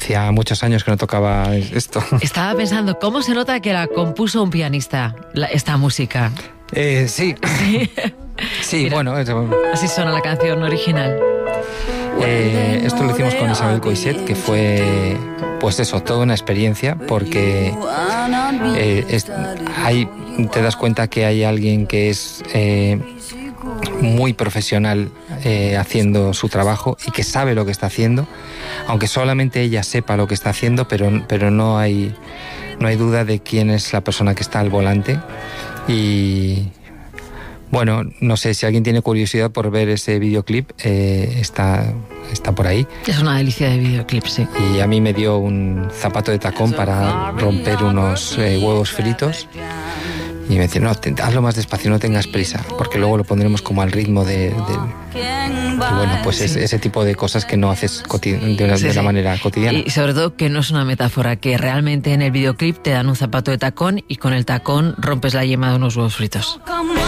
Hacía muchos años que no tocaba esto. Estaba pensando, ¿cómo se nota que la compuso un pianista, esta música? Sí. Sí, Mira, bueno. Así suena la canción original. Esto lo hicimos con Isabel Coixet, que fue, pues eso, toda una experiencia, porque te das cuenta que hay alguien que es muy profesional haciendo su trabajo y que sabe lo que está haciendo, aunque solamente ella sepa lo que está haciendo, pero no hay duda de quién es la persona que está al volante. Y bueno, no sé, si alguien tiene curiosidad por ver ese videoclip, está por ahí. Es una delicia de videoclip, sí. Y a mí me dio un zapato de tacón para romper unos huevos fritos. Y me decía, no, hazlo más despacio, no tengas prisa, porque luego lo pondremos como al ritmo de y bueno, pues sí. Ese tipo de cosas que no haces de una manera cotidiana. Y sobre todo que no es una metáfora, que realmente en el videoclip te dan un zapato de tacón y con el tacón rompes la yema de unos huevos fritos.